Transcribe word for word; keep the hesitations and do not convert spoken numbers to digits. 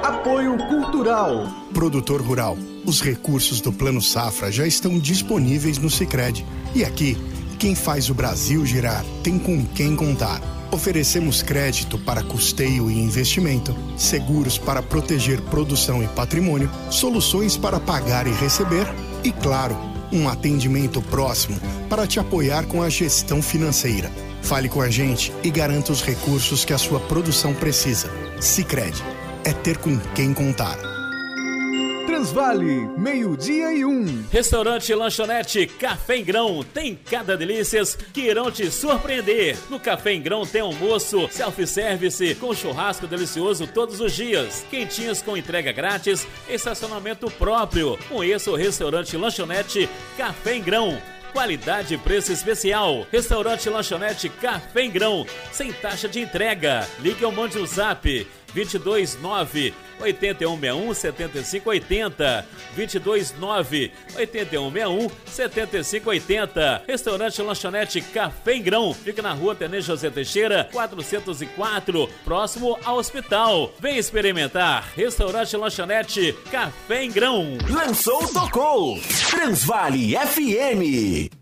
Apoio Cultural. Produtor rural. Os recursos do Plano Safra já estão disponíveis no Sicredi. E aqui, quem faz o Brasil girar tem com quem contar. Oferecemos crédito para custeio e investimento, seguros para proteger produção e patrimônio, soluções para pagar e receber e, claro, um atendimento próximo para te apoiar com a gestão financeira. Fale com a gente e garanta os recursos que a sua produção precisa. Sicredi. É ter com quem contar. Transvale, meio-dia e um. Restaurante Lanchonete Café em Grão tem cada delícias que irão te surpreender. No Café em Grão tem almoço, self-service com churrasco delicioso todos os dias, quentinhas com entrega grátis, estacionamento próprio. Conheça o Restaurante Lanchonete Café em Grão. Qualidade e preço especial. Restaurante Lanchonete Café em Grão, sem taxa de entrega. Ligue ou mande o zap dois dois nove, oito um seis um, sete cinco oito zero, dois dois nove, oito um seis um, sete cinco oito zero. Restaurante Lanchonete Café em Grão, fica na rua Tenente José Teixeira, quatrocentos e quatro, próximo ao hospital. Vem experimentar. Restaurante Lanchonete Café em Grão. Lançou, tocou. Transvale F M.